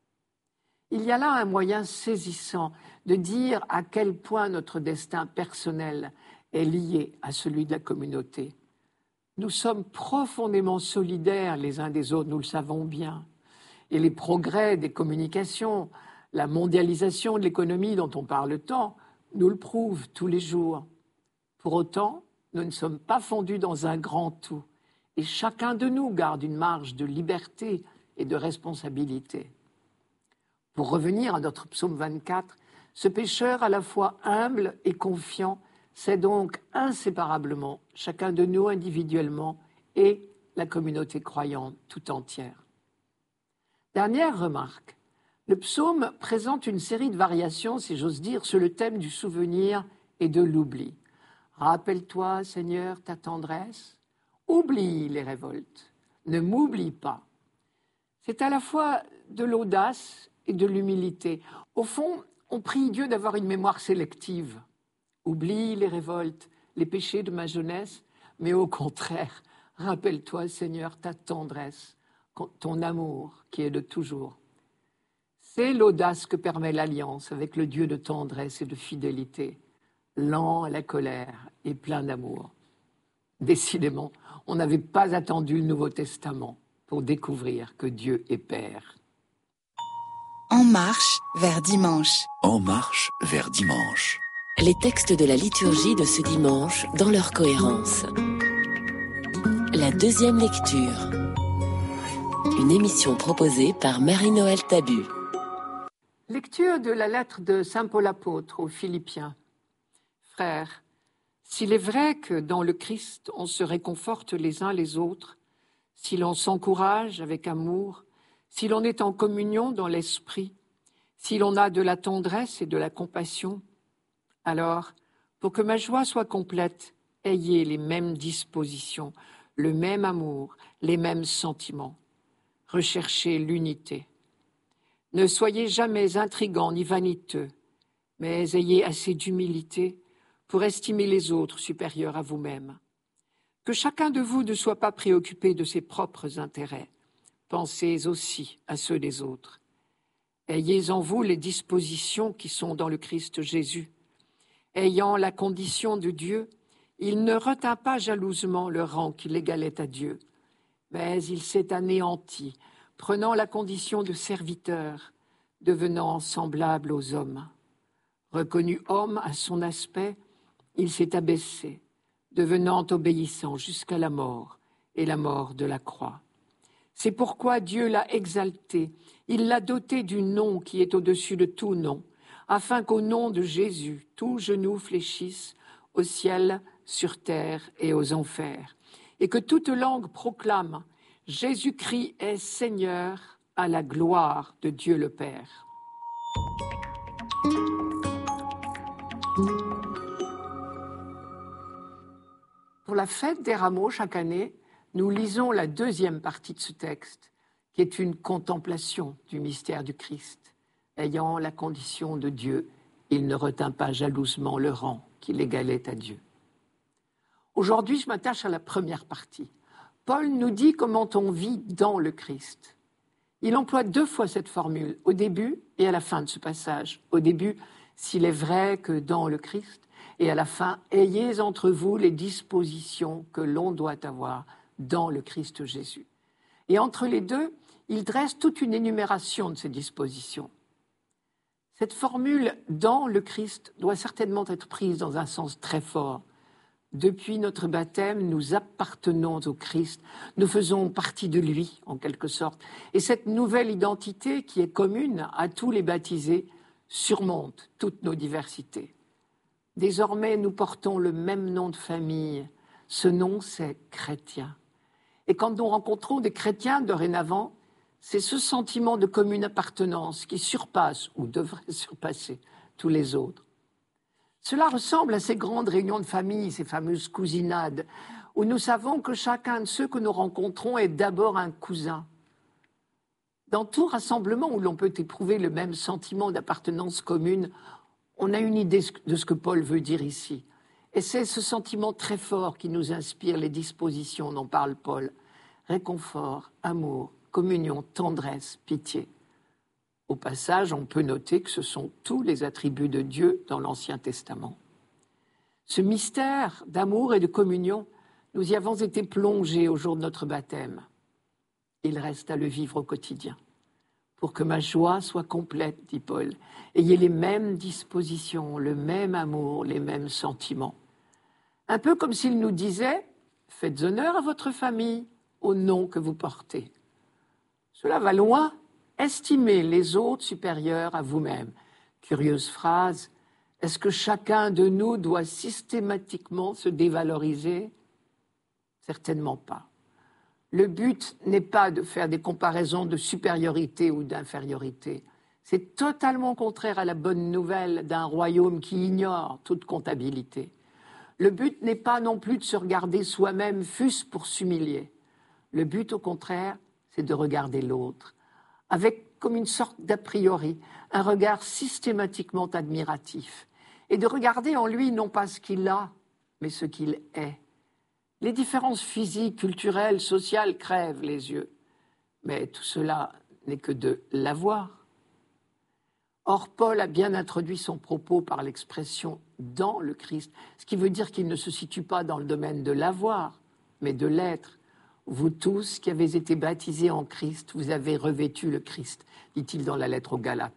Il y a là un moyen saisissant de dire à quel point notre destin personnel est lié à celui de la communauté. Nous sommes profondément solidaires les uns des autres, nous le savons bien. Et les progrès des communications, la mondialisation de l'économie dont on parle tant, nous le prouvent tous les jours. Pour autant, nous ne sommes pas fondus dans un grand tout. Et chacun de nous garde une marge de liberté et de responsabilité. Pour revenir à notre psaume 24, ce pécheur à la fois humble et confiant, c'est donc inséparablement chacun de nous individuellement et la communauté croyante tout entière. Dernière remarque, le psaume présente une série de variations, si j'ose dire, sur le thème du souvenir et de l'oubli. Rappelle-toi, Seigneur, ta tendresse, oublie les révoltes, ne m'oublie pas. C'est à la fois de l'audace et de l'humilité. Au fond, on prie Dieu d'avoir une mémoire sélective. Oublie les révoltes, les péchés de ma jeunesse, mais au contraire, rappelle-toi, Seigneur, ta tendresse, ton amour qui est de toujours. C'est l'audace que permet l'alliance avec le Dieu de tendresse et de fidélité, lent à la colère et plein d'amour. Décidément, on n'avait pas attendu le Nouveau Testament pour découvrir que Dieu est Père. En marche vers dimanche. En marche vers dimanche. Les textes de la liturgie de ce dimanche dans leur cohérence. La deuxième lecture. Une émission proposée par Marie-Noël Tabu. Lecture de la lettre de saint Paul apôtre aux Philippiens. Frères, s'il est vrai que dans le Christ on se réconforte les uns les autres, si l'on s'encourage avec amour, si l'on est en communion dans l'esprit, si l'on a de la tendresse et de la compassion, alors, pour que ma joie soit complète, ayez les mêmes dispositions, le même amour, les mêmes sentiments. Recherchez l'unité. Ne soyez jamais intrigants ni vaniteux, mais ayez assez d'humilité pour estimer les autres supérieurs à vous-même. Que chacun de vous ne soit pas préoccupé de ses propres intérêts. Pensez aussi à ceux des autres. Ayez en vous les dispositions qui sont dans le Christ Jésus. Ayant la condition de Dieu, il ne retint pas jalousement le rang qui l'égalait à Dieu, mais il s'est anéanti, prenant la condition de serviteur, devenant semblable aux hommes. Reconnu homme à son aspect, il s'est abaissé, devenant obéissant jusqu'à la mort et la mort de la croix. C'est pourquoi Dieu l'a exalté, il l'a doté du nom qui est au-dessus de tout nom, afin qu'au nom de Jésus, tout genou fléchisse au ciel, sur terre et aux enfers, et que toute langue proclame « Jésus-Christ est Seigneur à la gloire de Dieu le Père ». Pour la fête des Rameaux, chaque année, nous lisons la deuxième partie de ce texte, qui est une contemplation du mystère du Christ. Ayant la condition de Dieu, il ne retint pas jalousement le rang qui l'égalait à Dieu. Aujourd'hui, je m'attache à la première partie. Paul nous dit comment on vit dans le Christ. Il emploie 2 fois cette formule, au début et à la fin de ce passage. Au début, s'il est vrai que dans le Christ, et à la fin, ayez entre vous les dispositions que l'on doit avoir dans le Christ Jésus. Et entre les deux, il dresse toute une énumération de ces dispositions. Cette formule « dans le Christ » doit certainement être prise dans un sens très fort. Depuis notre baptême, nous appartenons au Christ, nous faisons partie de lui, en quelque sorte. Et cette nouvelle identité qui est commune à tous les baptisés surmonte toutes nos diversités. Désormais, nous portons le même nom de famille. Ce nom, c'est chrétien. Et quand nous rencontrons des chrétiens dorénavant, c'est ce sentiment de commune appartenance qui surpasse, ou devrait surpasser, tous les autres. Cela ressemble à ces grandes réunions de famille, ces fameuses cousinades, où nous savons que chacun de ceux que nous rencontrons est d'abord un cousin. Dans tout rassemblement où l'on peut éprouver le même sentiment d'appartenance commune, on a une idée de ce que Paul veut dire ici. Et c'est ce sentiment très fort qui nous inspire les dispositions dont parle Paul. Réconfort, amour, communion, tendresse, pitié. Au passage, on peut noter que ce sont tous les attributs de Dieu dans l'Ancien Testament. Ce mystère d'amour et de communion, nous y avons été plongés au jour de notre baptême. Il reste à le vivre au quotidien. Pour que ma joie soit complète, dit Paul, ayez les mêmes dispositions, le même amour, les mêmes sentiments. Un peu comme s'il nous disait « Faites honneur à votre famille au nom que vous portez ». Cela va loin. Estimez les autres supérieurs à vous-même. Curieuse phrase. Est-ce que chacun de nous doit systématiquement se dévaloriser ? Certainement pas. Le but n'est pas de faire des comparaisons de supériorité ou d'infériorité. C'est totalement contraire à la bonne nouvelle d'un royaume qui ignore toute comptabilité. Le but n'est pas non plus de se regarder soi-même, fût-ce pour s'humilier. Le but, au contraire, c'est de regarder l'autre, avec comme une sorte d'a priori, un regard systématiquement admiratif, et de regarder en lui non pas ce qu'il a, mais ce qu'il est. Les différences physiques, culturelles, sociales crèvent les yeux, mais tout cela n'est que de l'avoir. Or, Paul a bien introduit son propos par l'expression « dans le Christ », ce qui veut dire qu'il ne se situe pas dans le domaine de l'avoir, mais de l'être. Vous tous qui avez été baptisés en Christ, vous avez revêtu le Christ, dit-il dans la lettre aux Galates.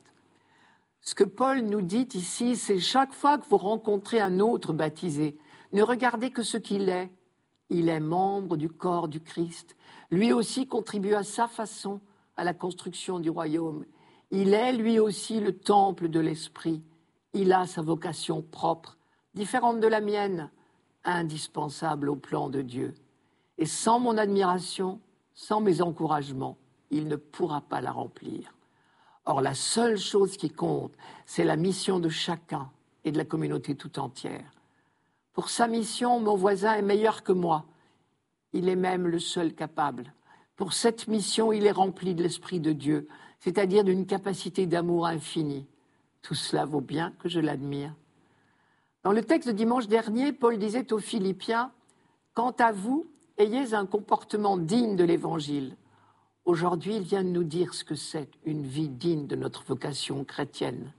Ce que Paul nous dit ici, c'est chaque fois que vous rencontrez un autre baptisé, ne regardez que ce qu'il est. Il est membre du corps du Christ. Lui aussi contribue à sa façon à la construction du royaume. Il est lui aussi le temple de l'Esprit. Il a sa vocation propre, différente de la mienne, indispensable au plan de Dieu. Et sans mon admiration, sans mes encouragements, il ne pourra pas la remplir. Or, la seule chose qui compte, c'est la mission de chacun et de la communauté tout entière. Pour sa mission, mon voisin est meilleur que moi. Il est même le seul capable. Pour cette mission, il est rempli de l'Esprit de Dieu, c'est-à-dire d'une capacité d'amour infinie. Tout cela vaut bien que je l'admire. Dans le texte de dimanche dernier, Paul disait aux Philippiens « Quant à vous, ayez un comportement digne de l'Évangile. » Aujourd'hui, il vient de nous dire ce que c'est une vie digne de notre vocation chrétienne.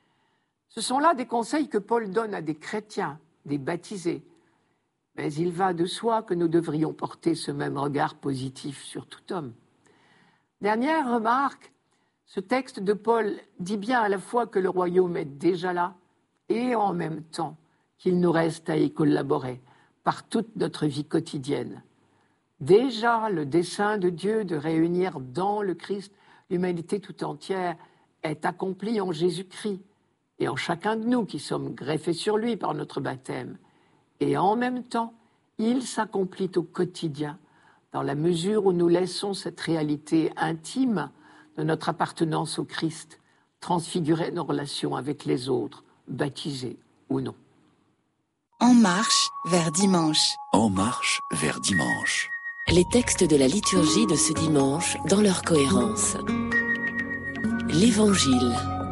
Ce sont là des conseils que Paul donne à des chrétiens, des baptisés. Mais il va de soi que nous devrions porter ce même regard positif sur tout homme. Dernière remarque, ce texte de Paul dit bien à la fois que le royaume est déjà là et en même temps qu'il nous reste à y collaborer par toute notre vie quotidienne. Déjà, le dessein de Dieu de réunir dans le Christ l'humanité tout entière est accompli en Jésus-Christ et en chacun de nous qui sommes greffés sur lui par notre baptême. Et en même temps, il s'accomplit au quotidien dans la mesure où nous laissons cette réalité intime de notre appartenance au Christ transfigurer nos relations avec les autres, baptisés ou non. En marche vers dimanche. En marche vers dimanche. Les textes de la liturgie de ce dimanche dans leur cohérence. L'Évangile.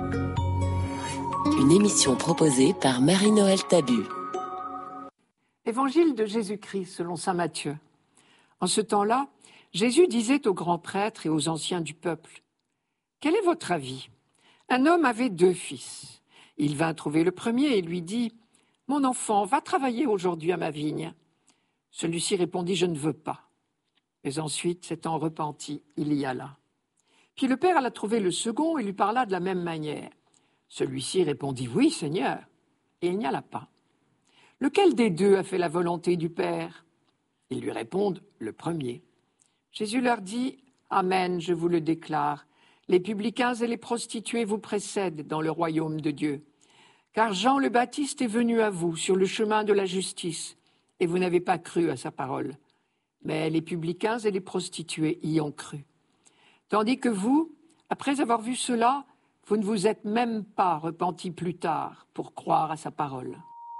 Une émission proposée par Marie-Noël Tabu. Évangile de Jésus-Christ selon saint Matthieu. En ce temps-là, Jésus disait aux grands prêtres et aux anciens du peuple : « Quel est votre avis ? Un homme avait 2 fils. Il vint trouver le premier et lui dit : « Mon enfant, va travailler aujourd'hui à ma vigne. » Celui-ci répondit : « Je ne veux pas. » Mais ensuite, s'étant repenti, il y alla. Puis le père alla trouver le second et lui parla de la même manière. Celui-ci répondit : « Oui, Seigneur. » Et il n'y alla pas. Lequel des 2 a fait la volonté du Père ? Ils lui répondent : le premier. Jésus leur dit : Amen, je vous le déclare, les publicains et les prostituées vous précèdent dans le royaume de Dieu. Car Jean le Baptiste est venu à vous sur le chemin de la justice, et vous n'avez pas cru à sa parole. Mais les publicains et les prostituées y ont cru. Tandis que vous, après avoir vu cela, vous ne vous êtes même pas repentis plus tard pour croire à sa parole.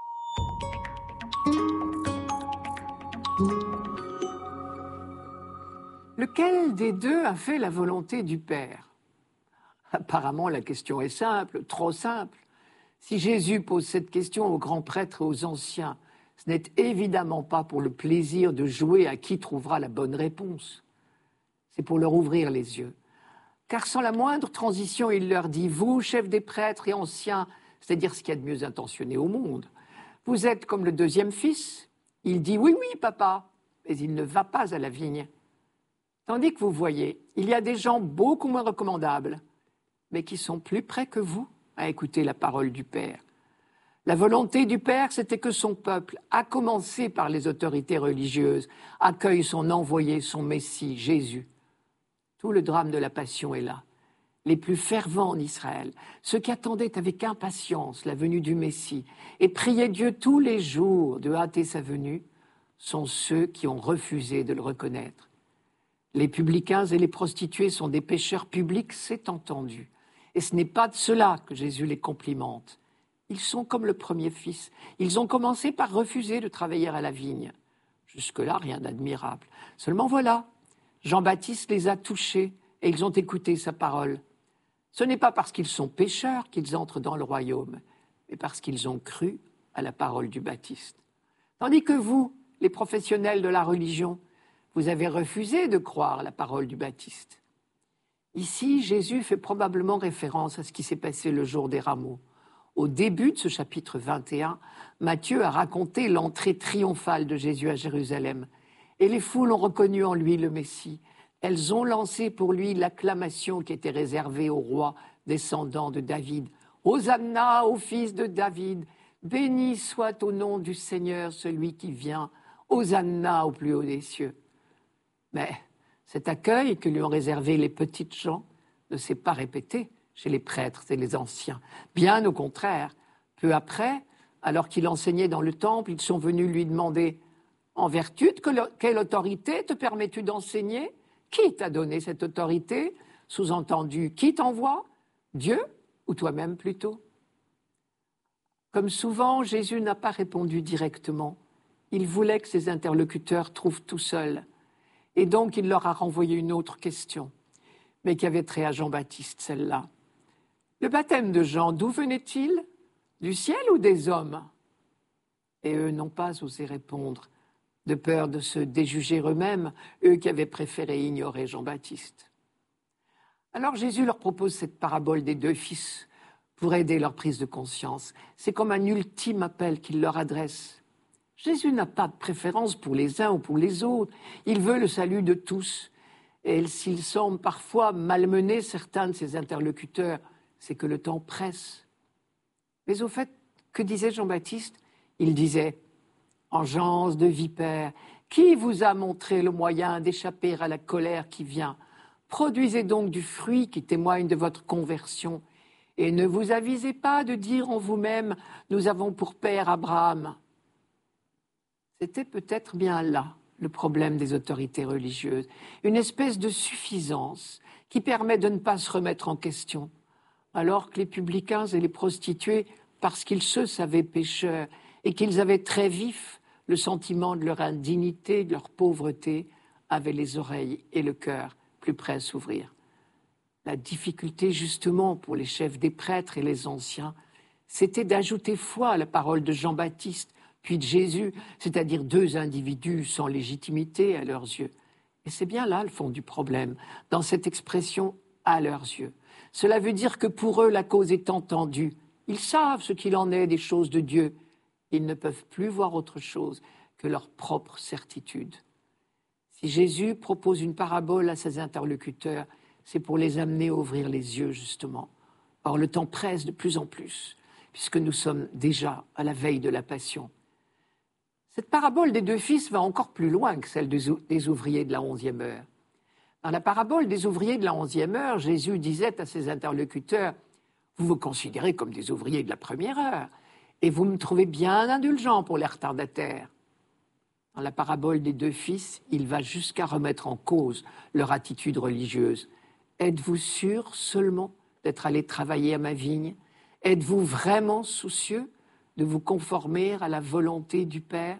Lequel des 2 a fait la volonté du Père ? Apparemment, la question est simple, trop simple. Si Jésus pose cette question aux grands prêtres et aux anciens, ce n'est évidemment pas pour le plaisir de jouer à qui trouvera la bonne réponse. C'est pour leur ouvrir les yeux. Car sans la moindre transition, il leur dit : « Vous, chefs des prêtres et anciens, c'est-à-dire ce qu'il y a de mieux intentionné au monde, vous êtes comme le 2e fils. » Il dit : « Oui, oui, papa. » Mais il ne va pas à la vigne. Tandis que vous voyez, il y a des gens beaucoup moins recommandables, mais qui sont plus près que vous à écouter la parole du Père. La volonté du Père, c'était que son peuple, à commencer par les autorités religieuses, accueille son envoyé, son Messie, Jésus. Tout le drame de la Passion est là. Les plus fervents en Israël, ceux qui attendaient avec impatience la venue du Messie et priaient Dieu tous les jours de hâter sa venue, sont ceux qui ont refusé de le reconnaître. Les publicains et les prostituées sont des pécheurs publics, c'est entendu. Et ce n'est pas de cela que Jésus les complimente. Ils sont comme le premier fils. Ils ont commencé par refuser de travailler à la vigne. Jusque-là, rien d'admirable. Seulement voilà, Jean-Baptiste les a touchés et ils ont écouté sa parole. Ce n'est pas parce qu'ils sont pécheurs qu'ils entrent dans le royaume, mais parce qu'ils ont cru à la parole du Baptiste. Tandis que vous, les professionnels de la religion, vous avez refusé de croire à la parole du Baptiste. Ici, Jésus fait probablement référence à ce qui s'est passé le jour des rameaux. Au début de ce chapitre 21, Matthieu a raconté l'entrée triomphale de Jésus à Jérusalem. Et les foules ont reconnu en lui le Messie. Elles ont lancé pour lui l'acclamation qui était réservée au roi descendant de David. « Hosanna au fils de David, béni soit au nom du Seigneur celui qui vient, Hosanna au plus haut des cieux. » Mais cet accueil que lui ont réservé les petites gens ne s'est pas répété chez les prêtres et les anciens. Bien au contraire, peu après, alors qu'il enseignait dans le temple, ils sont venus lui demander « En vertu de quelle autorité te permets-tu d'enseigner ? Qui t'a donné cette autorité ? Sous-entendu, qui t'envoie ? Dieu ou toi-même plutôt ?» Comme souvent, Jésus n'a pas répondu directement. Il voulait que ses interlocuteurs trouvent tout seuls. Et donc, il leur a renvoyé une autre question, mais qui avait trait à Jean-Baptiste, celle-là. Le baptême de Jean, d'où venait-il ? Du ciel ou des hommes ? Et eux n'ont pas osé répondre, de peur de se déjuger eux-mêmes, eux qui avaient préféré ignorer Jean-Baptiste. Alors Jésus leur propose cette parabole des deux fils pour aider leur prise de conscience. C'est comme un ultime appel qu'il leur adresse. Jésus n'a pas de préférence pour les uns ou pour les autres. Il veut le salut de tous. Et s'il semble parfois malmener certains de ses interlocuteurs, c'est que le temps presse. Mais au fait, que disait Jean-Baptiste ? Il disait « Engeance de vipères, qui vous a montré le moyen d'échapper à la colère qui vient ? Produisez donc du fruit qui témoigne de votre conversion. Et ne vous avisez pas de dire en vous-même « Nous avons pour père Abraham ». C'était peut-être bien là le problème des autorités religieuses, une espèce de suffisance qui permet de ne pas se remettre en question, alors que les publicains et les prostituées, parce qu'ils se savaient pécheurs et qu'ils avaient très vif le sentiment de leur indignité, de leur pauvreté, avaient les oreilles et le cœur plus prêts à s'ouvrir. La difficulté justement pour les chefs des prêtres et les anciens, c'était d'ajouter foi à la parole de Jean-Baptiste, puis de Jésus, c'est-à-dire deux individus sans légitimité à leurs yeux. Et c'est bien là le fond du problème, dans cette expression « à leurs yeux ». Cela veut dire que pour eux, la cause est entendue. Ils savent ce qu'il en est des choses de Dieu. Ils ne peuvent plus voir autre chose que leur propre certitude. Si Jésus propose une parabole à ses interlocuteurs, c'est pour les amener à ouvrir les yeux, justement. Or, le temps presse de plus en plus, puisque nous sommes déjà à la veille de la Passion. Cette parabole des deux fils va encore plus loin que celle des ouvriers de la 11e heure. Dans la parabole des ouvriers de la 11e heure, Jésus disait à ses interlocuteurs « Vous vous considérez comme des ouvriers de la première heure, et vous me trouvez bien indulgent pour les retardataires. » Dans la parabole des deux fils, il va jusqu'à remettre en cause leur attitude religieuse. « Êtes-vous sûr seulement d'être allé travailler à ma vigne ? Êtes-vous vraiment soucieux de vous conformer à la volonté du Père ?